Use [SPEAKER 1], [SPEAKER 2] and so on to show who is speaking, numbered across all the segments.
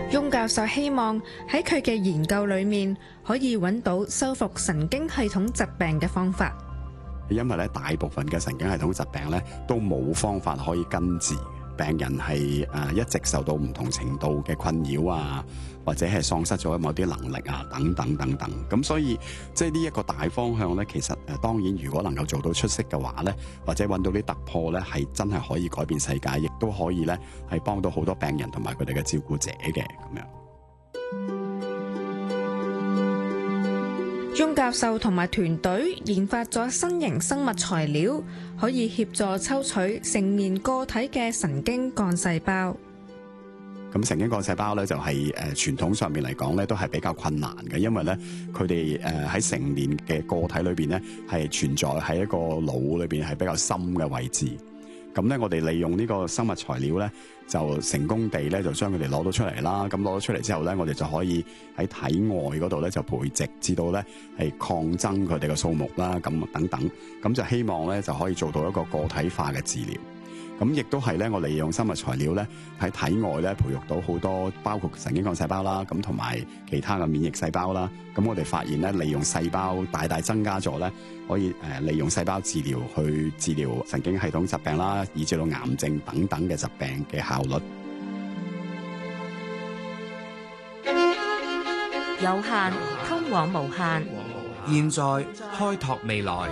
[SPEAKER 1] 翁教授希望喺佢嘅研究裏面可以揾到修復神經系統疾病嘅方法。
[SPEAKER 2] 因為咧，大部分嘅神經系統疾病咧都冇方法可以根治，病人係一直受到唔同程度嘅困擾啊，或者係喪失咗某啲能力啊，等等等等。咁所以即係呢一個大方向咧，其實當然如果能夠做到出色嘅話咧，或者揾到啲突破咧，係真係可以改變世界，亦都可以咧係幫到好多病人同埋佢哋嘅照顧者嘅咁樣。
[SPEAKER 1] 翁教授同埋團隊研發咗新型生物材料，可以協助抽取成年個體嘅神經幹細胞。
[SPEAKER 2] 咁神經幹細胞咧就係傳統上面嚟講咧都係比較困難嘅，因為咧佢哋喺成年嘅個體裏邊咧係存在喺一個腦裏邊係比較深嘅位置。咁咧我哋利用呢個生物材料咧就成功地咧就將佢哋攞到出嚟啦。咁攞到出嚟之後咧，我哋就可以喺體外嗰度咧就培植，至到咧係擴增佢哋嘅數目啦，咁等等。咁就希望咧就可以做到一個個體化嘅治療。咁亦都係咧，我利用生物材料咧喺體外咧培育到好多，包括神經幹細胞啦，咁同埋其他嘅免疫細胞啦。咁我哋發現咧，利用細胞大大增加咗咧，可以利用細胞治療去治療神經系統疾病啦，以至到癌症等等嘅疾病嘅效率。
[SPEAKER 3] 有限通往無限，
[SPEAKER 4] 現在開拓未來。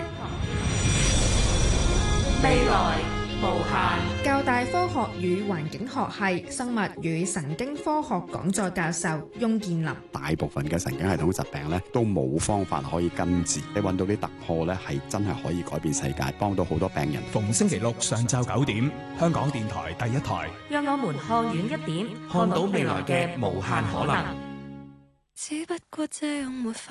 [SPEAKER 3] 未來無限。
[SPEAKER 1] 教大科學與環境學系生物與神經科學講座教授翁建林：
[SPEAKER 2] 大部分嘅神經系統疾病咧都冇方法可以根治，你揾到啲突破咧係真係可以改變世界，幫到好多病人。
[SPEAKER 5] 逢星期六上晝9點，香港電台第一台，
[SPEAKER 3] 讓我們看遠一點，
[SPEAKER 4] 看到未來嘅無限可能。
[SPEAKER 6] 只不過這樣沒法